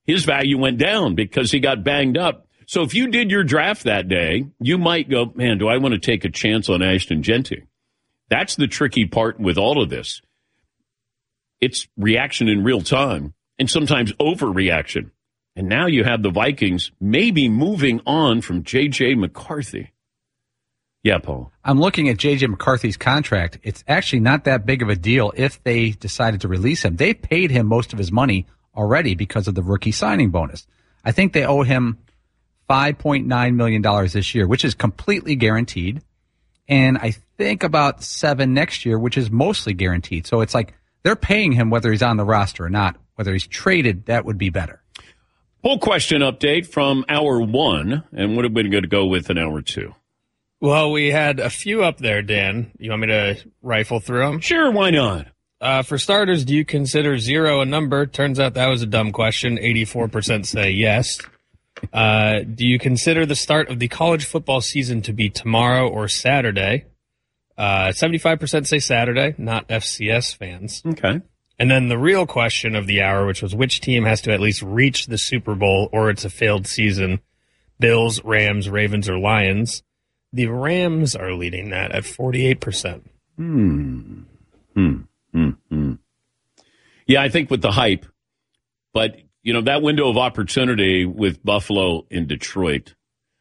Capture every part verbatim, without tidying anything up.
his value went down because he got banged up. So if you did your draft that day, you might go, man, do I want to take a chance on Ashton Genty? That's the tricky part with all of this. It's reaction in real time and sometimes overreaction. And now you have the Vikings maybe moving on from J J. McCarthy. Yeah, Paul. I'm looking at J J. McCarthy's contract. It's actually not that big of a deal if they decided to release him. They paid him most of his money already because of the rookie signing bonus. I think they owe him five point nine million dollars this year, which is completely guaranteed. And I think about seven next year, which is mostly guaranteed. So it's like they're paying him whether he's on the roster or not. Whether he's traded, that would be better. Poll question update from hour one. And what are we going to go with in hour two? Well, we had a few up there, Dan. You want me to rifle through them? Sure, why not? Uh, for starters, do you consider zero a number? Turns out that was a dumb question. eighty-four percent say yes. Uh, do you consider the start of the college football season to be tomorrow or Saturday? Uh, seventy-five percent say Saturday, not F C S fans. Okay. And then the real question of the hour, which was which team has to at least reach the Super Bowl or it's a failed season? Bills, Rams, Ravens, or Lions? The Rams are leading that at forty-eight percent. Hmm. Hmm. Hmm. Hmm. Yeah, I think with the hype, but, you know, that window of opportunity with Buffalo and Detroit.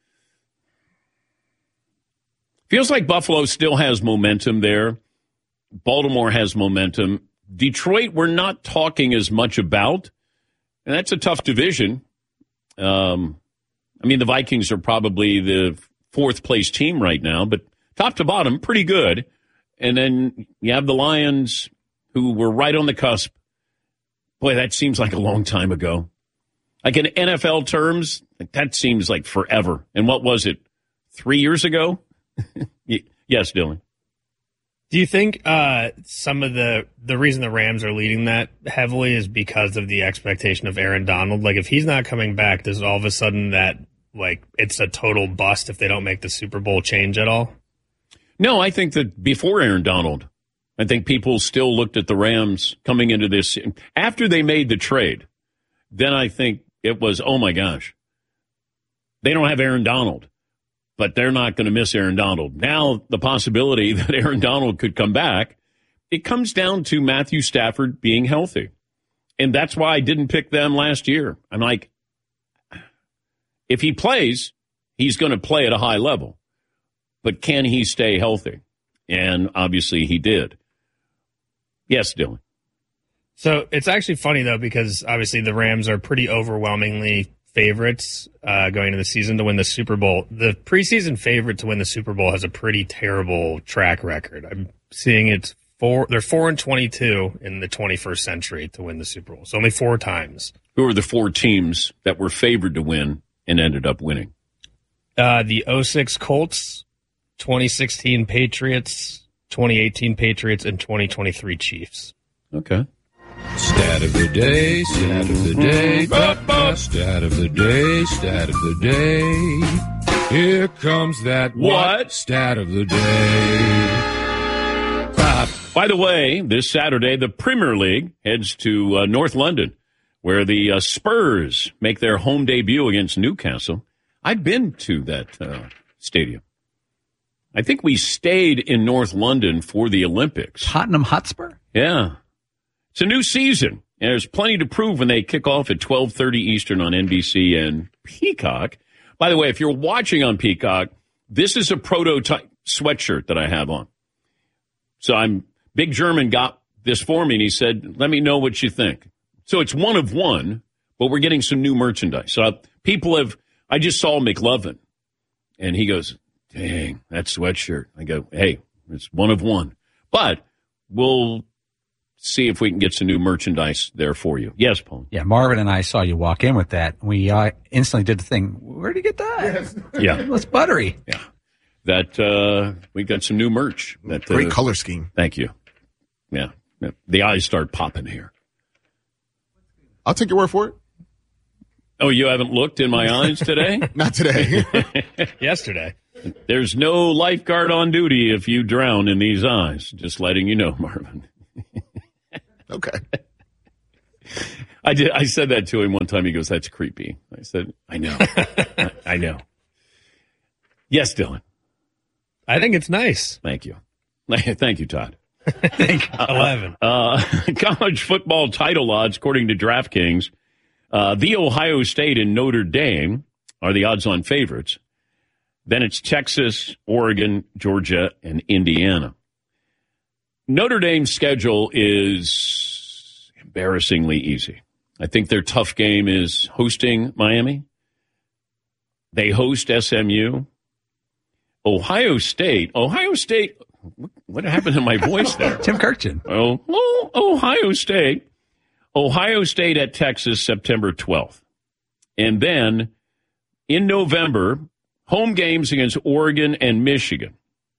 Feels like Buffalo still has momentum there. Baltimore has momentum. Detroit, we're not talking as much about, and that's a tough division. Um, I mean, the Vikings are probably the fourth place team right now, but top to bottom, pretty good. And then you have the Lions, who were right on the cusp. Boy, that seems like a long time ago. Like in N F L terms, that seems like forever. And what was it, three years ago? Yes, Dylan. Do you think uh, some of the the reason the Rams are leading that heavily is because of the expectation of Aaron Donald? Like, if he's not coming back, does all of a sudden that, like, it's a total bust if they don't make the Super Bowl change at all? No, I think that before Aaron Donald, I think people still looked at the Rams coming into this. After they made the trade, then I think it was, oh, my gosh, they don't have Aaron Donald. But they're not going to miss Aaron Donald. Now, the possibility that Aaron Donald could come back, it comes down to Matthew Stafford being healthy. And that's why I didn't pick them last year. I'm like, if he plays, he's going to play at a high level. But can he stay healthy? And obviously he did. Yes, Dylan. So it's actually funny, though, because obviously the Rams are pretty overwhelmingly favorites uh, going into the season to win the Super Bowl. The preseason favorite to win the Super Bowl has a pretty terrible track record. I'm seeing it's four. They're four and twenty-two in the twenty-first century to win the Super Bowl. So only four times. Who are the four teams that were favored to win and ended up winning? Uh, the oh six Colts, twenty sixteen Patriots, twenty eighteen Patriots, and twenty twenty-three Chiefs. Okay. Stat of the day, stat of the day, ba-ba. Stat of the day, stat of the day. Here comes that what? Stat of the day. Uh, by the way, this Saturday, the Premier League heads to uh, North London, where the uh, Spurs make their home debut against Newcastle. I've been to that uh, stadium. I think we stayed in North London for the Olympics. Tottenham Hotspur? Yeah. It's a new season, and there's plenty to prove when they kick off at twelve thirty Eastern on N B C and Peacock. By the way, if you're watching on Peacock, this is a prototype sweatshirt that I have on. So I'm Big German got this for me, and he said, let me know what you think. So it's one of one, but we're getting some new merchandise. So I, people have, I just saw McLovin, and he goes, dang, that sweatshirt. I go, hey, it's one of one. But we'll see if we can get some new merchandise there for you. Yes, Paul. Yeah, Marvin and I saw you walk in with that. We uh, instantly did the thing. Where'd you get that? Yes. Yeah. That's buttery. Yeah. That, uh, we got some new merch. That, Great uh, color scheme. Thank you. Yeah. The eyes start popping here. I'll take your word for it. Oh, you haven't looked in my eyes today? Not today. Yesterday. There's no lifeguard on duty if you drown in these eyes. Just letting you know, Marvin. Okay. I did. I said that to him one time. He goes, "That's creepy." I said, "I know, I, I know." Yes, Dylan. I think it's nice. Thank you. Thank you, Todd. Thank eleven. Uh, college football title odds, according to DraftKings, uh, the Ohio State and Notre Dame are the odds-on favorites. Then it's Texas, Oregon, Georgia, and Indiana. Notre Dame's schedule is embarrassingly easy. I think their tough game is hosting Miami. They host S M U. Ohio State. Ohio State. What happened to my voice there? Tim Kirkchin. Oh, oh, Ohio State. Ohio State at Texas, September twelfth. And then in November, home games against Oregon and Michigan.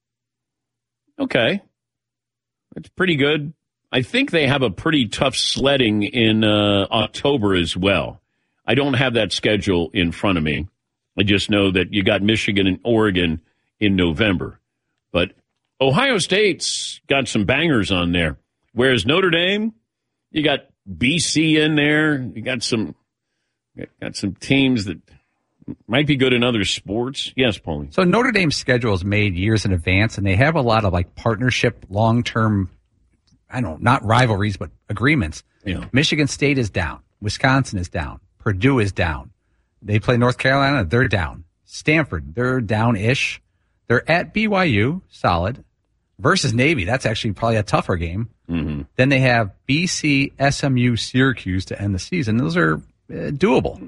Okay. That's pretty good. I think they have a pretty tough sledding in uh, October as well. I don't have that schedule in front of me. I just know that you got Michigan and Oregon in November. But Ohio State's got some bangers on there. Whereas Notre Dame, you got B C in there. You got some got some teams that might be good in other sports. Yes, Pauline. So Notre Dame's schedule is made years in advance, and they have a lot of like partnership, long-term, I don't know, not rivalries, but agreements. Yeah. Michigan State is down. Wisconsin is down. Purdue is down. They play North Carolina. They're down. Stanford, they're down-ish. They're at B Y U, solid. Versus Navy, that's actually probably a tougher game. Mm-hmm. Then they have B C, S M U, Syracuse to end the season. Those are uh, doable.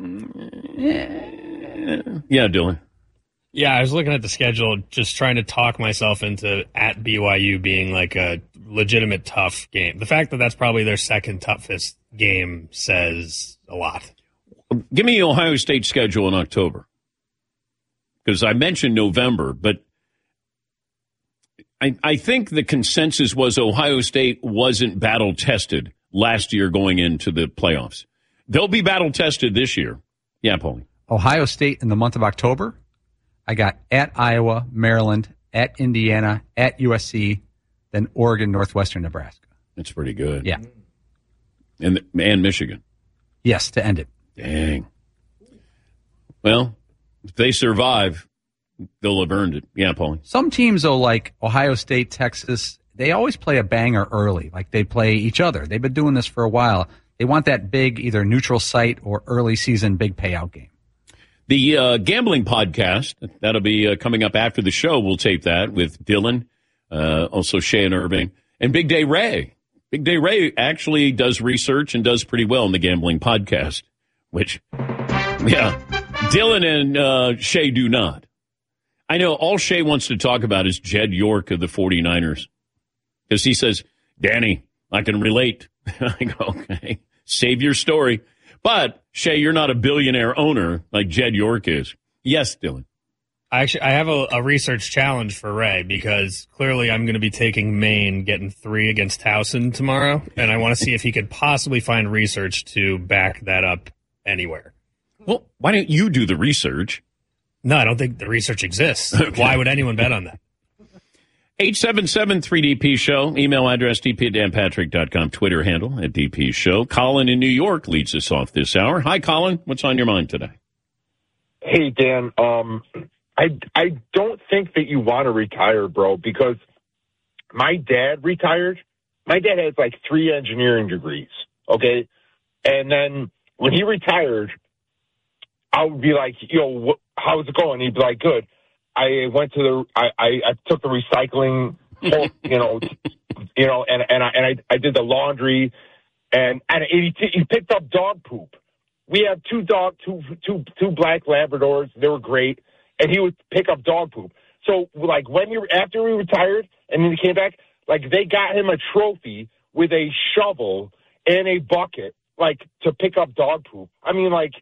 Yeah, Dylan. Yeah, I was looking at the schedule, just trying to talk myself into at B Y U being like a legitimate tough game. The fact that that's probably their second toughest game says a lot. Give me Ohio State schedule in October. Because I mentioned November, but I, I think the consensus was Ohio State wasn't battle-tested last year going into the playoffs. They'll be battle-tested this year. Yeah, Paulie. Ohio State in the month of October, I got at Iowa, Maryland, at Indiana, at U S C, then Oregon, Northwestern, Nebraska. That's pretty good. Yeah. And, and Michigan. Yes, to end it. Dang. Well, if they survive, they'll have earned it. Yeah, Paulie. Some teams, though, like Ohio State, Texas, they always play a banger early. Like they play each other. They've been doing this for a while. They want that big either neutral site or early season big payout game. The uh, gambling podcast, that'll be uh, coming up after the show. We'll tape that with Dylan, uh, also Shay Irving, and Big Day Ray. Big Day Ray actually does research and does pretty well in the gambling podcast, which, yeah, Dylan and uh, Shay do not. I know all Shay wants to talk about is Jed York of the forty-niners. Because he says, Danny, I can relate. I go, okay, save your story. But, Shay, you're not a billionaire owner like Jed York is. Yes, Dylan. I actually, I have a, a research challenge for Ray because clearly I'm going to be taking Maine, getting three against Towson tomorrow, and I want to see if he could possibly find research to back that up anywhere. Well, why don't you do the research? No, I don't think the research exists. Okay. Why would anyone bet on that? eight seven seven three D P show. Email address d p at dan patrick dot com. Twitter handle at D P show. Colin in New York leads us off this hour. Hi, Colin. What's on your mind today? Hey, Dan. Um, I, I don't think that you want to retire, bro, because my dad retired. My dad has like three engineering degrees, okay? And then when he retired, I would be like, yo, wh- how's it going? He'd be like, good. I went to the, I, I, I took the recycling, whole, you know, you know, and, and I, and I, I did the laundry and, and he, he picked up dog poop. We have two dog, two, two, two black Labradors. They were great. And he would pick up dog poop. So like when you, after we retired and then he came back, like they got him a trophy with a shovel and a bucket, like to pick up dog poop. I mean, like,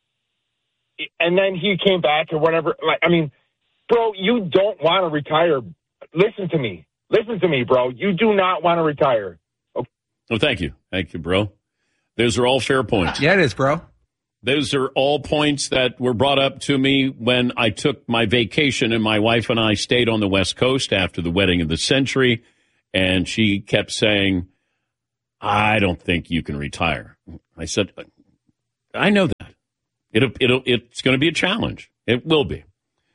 and then he came back or whatever. Like, I mean, bro, you don't want to retire. Listen to me. Listen to me, bro. You do not want to retire. Okay. Oh, thank you. Thank you, bro. Those are all fair points. Yeah, it is, bro. Those are all points that were brought up to me when I took my vacation and my wife and I stayed on the West Coast after the wedding of the century. And she kept saying, I don't think you can retire. I said, I know that. It'll, it'll, it's going to be a challenge. It will be.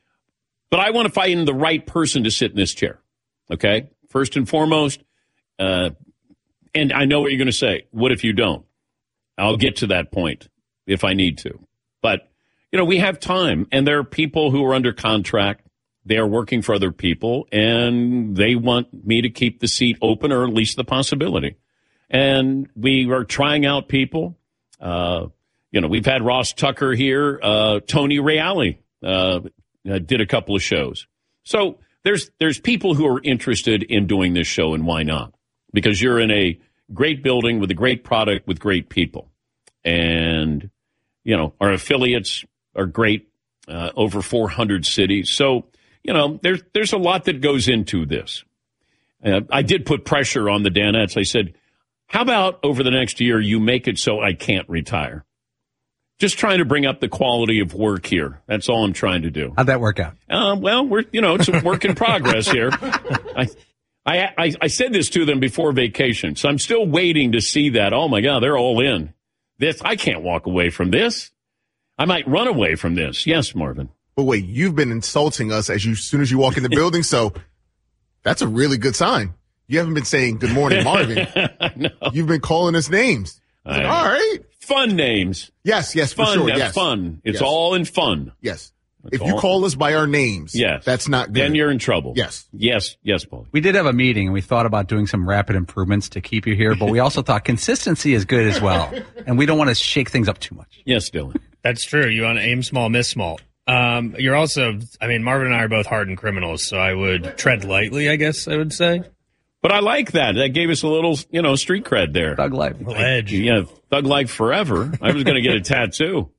But I want to find the right person to sit in this chair. Okay? First and foremost, uh, and I know what you're going to say. What if you don't? I'll get to that point if I need to. But, you know, we have time, and there are people who are under contract. They are working for other people, and they want me to keep the seat open, or at least the possibility. And we are trying out people. Uh, you know, we've had Ross Tucker here. Uh, Tony Reale uh, did a couple of shows. So there's there's people who are interested in doing this show, and why not? Because you're in a great building with a great product with great people. And, you know, our affiliates are great, uh, over four hundred cities. So, you know, there's, there's a lot that goes into this. Uh, I did put pressure on the Danettes. I said, how about over the next year you make it so I can't retire? Just trying to bring up the quality of work here. That's all I'm trying to do. How'd that work out? Uh, well, we're, you know, it's a work in progress here. I, I, I, I said this to them before vacation, so I'm still waiting to see that. Oh, my God, they're all in. This, I can't walk away from this. I might run away from this. Yes, Marvin. But wait, you've been insulting us as you, as soon as you walk in the building, so that's a really good sign. You haven't been saying good morning, Marvin. I know. You've been calling us names. I know. All right. Fun names. Yes, yes, for Fun, sure. that's Yes. fun. It's Yes. all in fun. Yes. That's if you all. call us by our names, Yes. that's not good. Then you're in trouble. Yes. Yes, yes, Paul. We did have a meeting, and we thought about doing some rapid improvements to keep you here, but we also thought consistency is good as well, and we don't want to shake things up too much. Yes, Dylan. That's true. You want to aim small, miss small. Um, you're also, I mean, Marvin and I are both hardened criminals, so I would tread lightly, I guess I would say. But I like that. That gave us a little, you know, street cred there. Thug life. Ledge. Yeah, thug life forever. I was going to get a tattoo.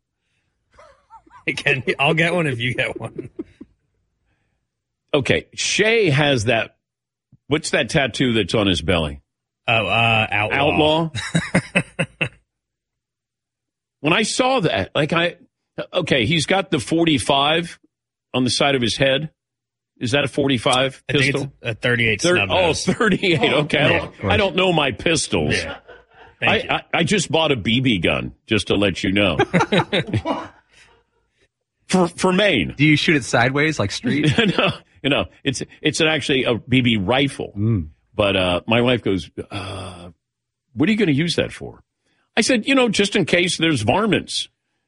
Can, I'll get one if you get one. Okay, Shay has that. What's that tattoo that's on his belly? Oh, uh, outlaw. Outlaw? When I saw that, like I, okay, he's got the forty-five on the side of his head. Is that a forty-five I think pistol? it's a thirty-eight Thir- snub oh, nose. thirty-eight. Okay, I, don't, I don't know my pistols. Yeah. Thank you. I, I, I just bought a B B gun, just to let you know. for for Maine. Do you shoot it sideways like street? no, you know, it's it's an actually a B B rifle. Mm. But uh, my wife goes, uh, what are you going to use that for? I said, you know, just in case there's varmints.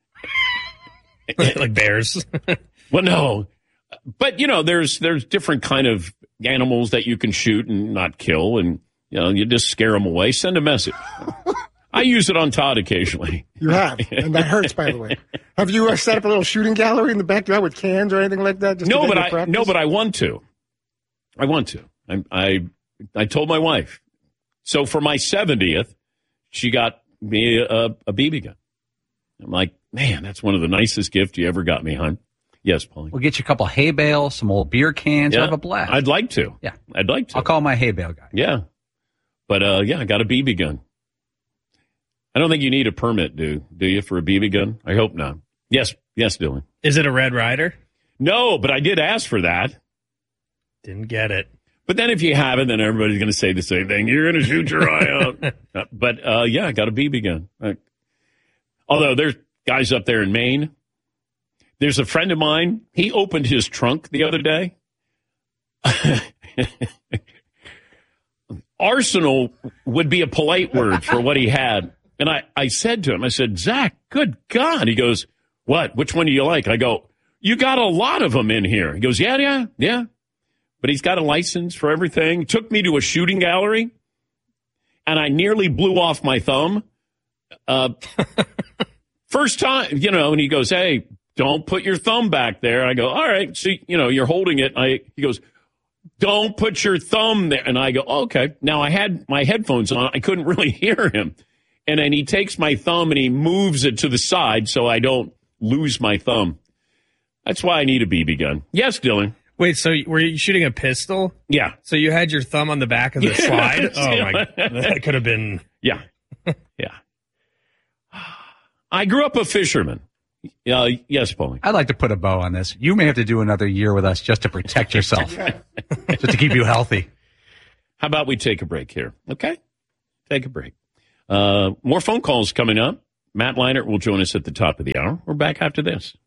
Like bears. Well, no. But, you know, there's there's different kind of animals that you can shoot and not kill. And, you know, you just scare them away. Send a message. I use it on Todd occasionally. You have, and that hurts, by the way. Have you uh, set up a little shooting gallery in the backyard with cans or anything like that? Just No, to but get I your practice? no, but I want to. I want to. I I I told my wife. So for my seventieth, she got me a, a B B gun. I'm like, man, that's one of the nicest gifts you ever got me, hon. Yes, Paulie. We'll get you a couple hay bales, some old beer cans. You'll have a blast. I'd like to. Yeah. I'd like to. I'll call my hay bale guy. Yeah. But, uh, yeah, I got a B B gun. I don't think you need a permit, do do you, for a B B gun? I hope not. Yes. Yes, Dylan. Is it a Red Ryder? No, but I did ask for that. Didn't get it. But then if you have it, then everybody's going to say the same thing. You're going to shoot your eye out. Uh, but, uh, yeah, I got a B B gun. Uh, although there's guys up there in Maine. There's a friend of mine. He opened his trunk the other day. Arsenal would be a polite word for what he had. And I, I said to him, I said, Zach, good God. He goes, what? Which one do you like? I go, you got a lot of them in here. He goes, yeah, yeah, yeah. But he's got a license for everything. Took me to a shooting gallery, and I nearly blew off my thumb. Uh, first time, you know, and he goes, hey, don't put your thumb back there. I go, all right. See, you know, you're holding it. I, he goes, don't put your thumb there. And I go, oh, okay. Now I had my headphones on. I couldn't really hear him. And then he takes my thumb and he moves it to the side so I don't lose my thumb. That's why I need a B B gun. Yes, Dylan. Wait, so were you shooting a pistol? Yeah. So you had your thumb on the back of the Yeah. slide? Oh, my. That could have been. Yeah. Yeah. I grew up a fisherman. Uh, yes, Paulie. I'd like to put a bow on this. You may have to do another year with us just to protect yourself, just to keep you healthy. How about we take a break here? Okay? Take a break. Uh, more phone calls coming up. Matt Leinart will join us at the top of the hour. We're back after this.